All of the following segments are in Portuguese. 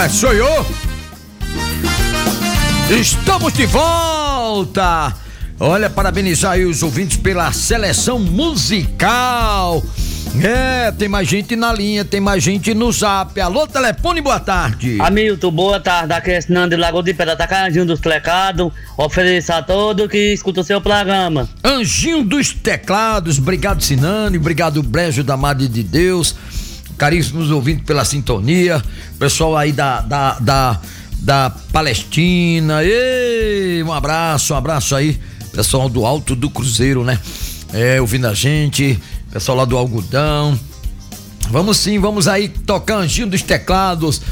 Sou eu. Estamos de volta. Olha, parabenizar aí os ouvintes pela seleção musical. Tem mais gente na linha, tem mais gente no zap. Alô, telefone, boa tarde. Hamilton, boa tarde. Aqui é Sinando de Lagoa de Pedra, Tacanjinho dos Teclados. Ofereço a todos que escutam o seu programa. Anjinho dos Teclados, obrigado Sinando, obrigado Brejo da Madre de Deus. Caríssimos ouvintes pela sintonia. Pessoal aí da Palestina. Ei, um abraço aí. Pessoal do Alto do Cruzeiro, né? Ouvindo a gente. Pessoal lá do Algodão. Vamos aí tocar Anjinho dos Teclados.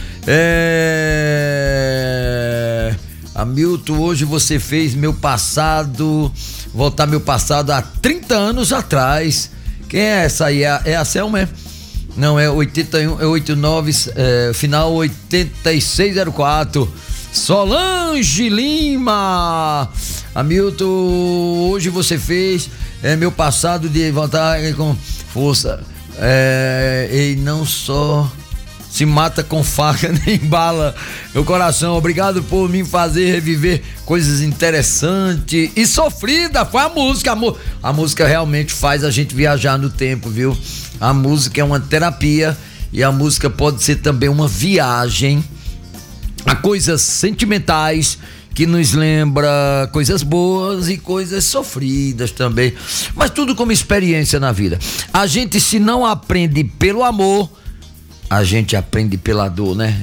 Hamilton, hoje você fez meu passado, voltar meu passado há 30 anos atrás. Quem é essa aí? É a Selma, é? Não, é 81, é 89, final 8604. Solange Lima. Hamilton, hoje você fez meu passado de voltar com força. E não só se mata com faca nem bala. Meu coração, obrigado por me fazer reviver coisas interessantes e sofrida. Foi a música. A música realmente faz a gente viajar no tempo, viu? A música é uma terapia e a música pode ser também uma viagem a coisas sentimentais que nos lembra coisas boas e coisas sofridas também, mas tudo como experiência na vida. A gente, se não aprende pelo amor, a gente aprende pela dor, né?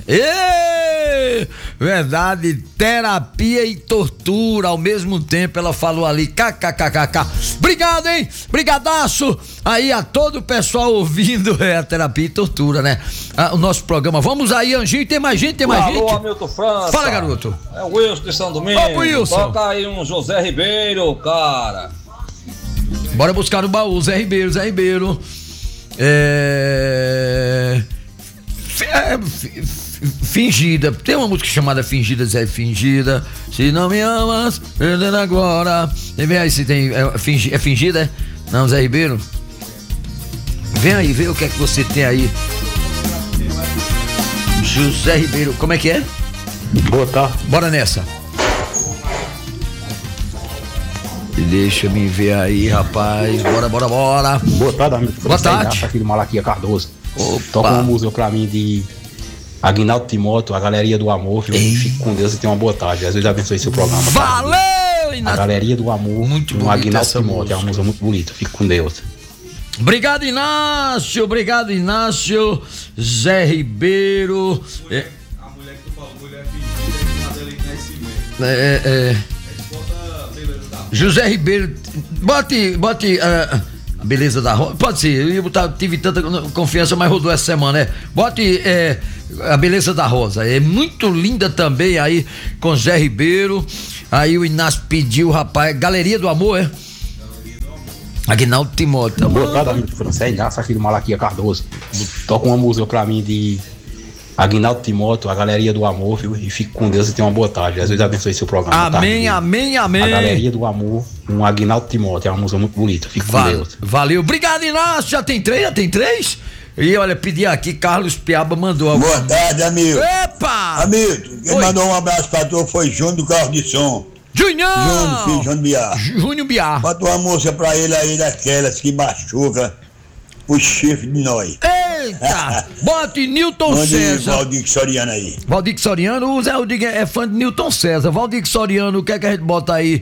Verdade, terapia e tortura ao mesmo tempo, ela falou ali, kkkk. Obrigado, hein? Brigadaço aí a todo o pessoal ouvindo a terapia e tortura, né? O nosso programa. Vamos aí, Anjinho, tem mais gente, Alô, Hamilton França. Fala, garoto. É o Wilson de São Domingos. Ô, Wilson. Toca aí um José Ribeiro, cara. Bora buscar no baú, Zé Ribeiro. Fingida, tem uma música chamada Fingida, Zé Fingida. Se não me amas, perdendo agora. Vem aí se tem. É fingida, é? Não, Zé Ribeiro. Vem aí, vê o que é que você tem aí. José Ribeiro, como é que é? Boa tarde. Bora nessa. Deixa me ver aí, rapaz. Bora. Boa tarde, amigo. Boa tarde. Aqui do Malaquia Cardoso. Opa. Toca uma música pra mim de Aguinaldo Timóteo, A Galeria do Amor, viu? Fique com Deus e tenha uma boa tarde. Às vezes abençoe seu programa. Valeu, Inácio. A Galeria do Amor, muito no bonita Aguinaldo essa Timóteo. música. É uma música muito bonita. Fique com Deus. Obrigado, Inácio. Zé Ribeiro. A mulher que tu falou, mulher fingida, Adeline Nascimento. José Ribeiro, bote a beleza da rosa. Pode ser, tive tanta confiança, mas rodou essa semana, né? Bote a beleza da rosa. É muito linda também aí com Zé Ribeiro. Aí o Inácio pediu, rapaz, Galeria do Amor, é? Aguinaldo Timóteo. Boa tarde, amigo Francês, Inácio aqui do Malaquia Cardoso. Toca uma música pra mim de Aguinaldo Timóteo, A Galeria do Amor, viu? E fique com Deus e tenha uma boa tarde. Às vezes abençoe seu programa. Amém. A Galeria do Amor, um Aguinaldo Timóteo. É uma música muito bonita. Fique com Deus. Valeu. Obrigado, Inácio. Já tem três? E olha, pedi aqui, Carlos Piaba mandou. Boa tarde, amigo. Epa! Amigo, quem mandou um abraço pra tu foi Júnior do Carro de Som. Júnior, filho de Júnior Biar. Júnior Biar. Bota uma música pra ele aí daquelas que machuca o chifre de nós. Eita! Bote Newton César. Valdir Soriano aí. Valdir Soriano, o Zé Rodrigo é fã de Newton César. Valdir Soriano, o que é que a gente bota aí?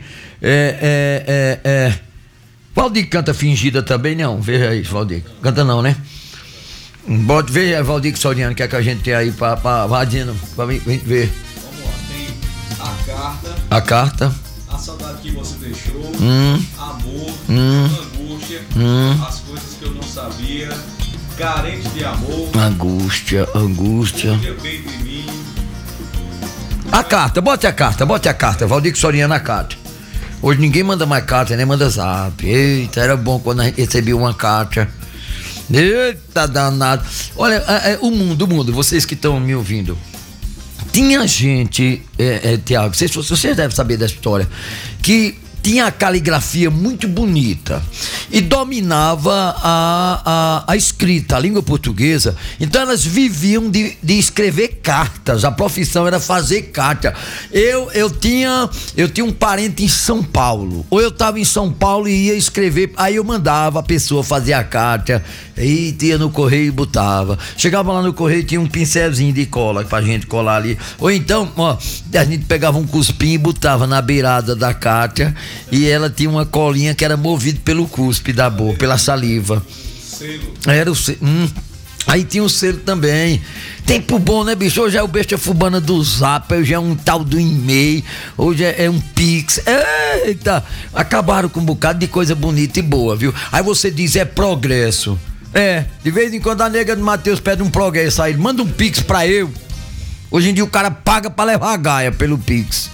Valdir canta Fingida também, não? Veja aí, Valdir. Canta não, né? Bote, veja aí, Valdir Soriano, o que é que a gente tem aí pra Vadino, pra mim ver. Vamos lá, tem a carta. A saudade que você deixou. Amor. Angústia. As coisas que eu não sabia. Carente de amor. Angústia. Bem de mim. A carta, bote a carta, Valdir Soriano, a carta. Hoje ninguém manda mais carta, nem manda zap. Eita, era bom quando a gente recebia uma carta. Eita, danado. Olha, o mundo, vocês que estão me ouvindo. Tinha gente, Tiago, vocês devem saber dessa história, que tinha a caligrafia muito bonita e dominava a escrita, a língua portuguesa. Então elas viviam de escrever cartas. A profissão era fazer carta. Eu tinha um parente em São Paulo, ou eu estava em São Paulo e ia escrever, aí eu mandava a pessoa fazer a carta e ia no correio e botava. Chegava lá no correio, tinha um pincelzinho de cola pra gente colar ali, ou então, ó, a gente pegava um cuspinho e botava na beirada da carta, e ela tinha uma colinha que era movida pelo cuspe da boca, pela saliva. Era o selo. Aí tinha o selo também. Tempo bom, né, bicho? Hoje é o besta fubana do Zap, hoje é um tal do e-mail, hoje é um Pix. Eita, acabaram com um bocado de coisa bonita e boa, viu? Aí você diz, é progresso. De vez em quando a nega do Matheus pede um progresso aí, manda um Pix pra eu. Hoje em dia o cara paga pra levar a gaia pelo Pix.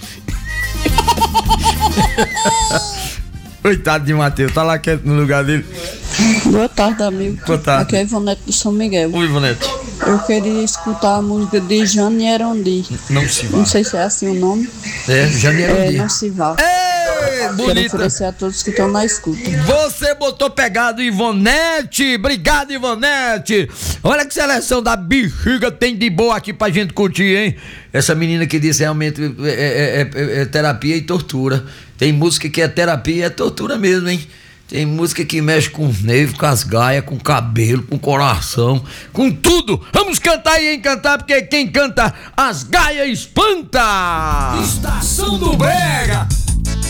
Coitado de Matheus, tá lá quieto no lugar dele. Boa tarde, amigo. Boa tarde. Aqui é Ivonete de São Miguel. Oi, Ivonete. Eu queria escutar a música de Jane Erondi. Não se vá. Não sei se é assim o nome. Jane Erondi. Não se vá. Quero Bonita. oferecer a todos que estão na escuta. Você botou pegado, Ivonete. Obrigado, Ivonete. Olha que seleção da bexiga tem de boa aqui pra gente curtir, hein? Essa menina que disse realmente é terapia e tortura. Tem música que é terapia e é tortura mesmo, hein? Tem música que mexe com os nervos, com as gaias, com o cabelo, com o coração, com tudo. Vamos cantar e encantar, porque quem canta as gaias espanta. Estação do Brega.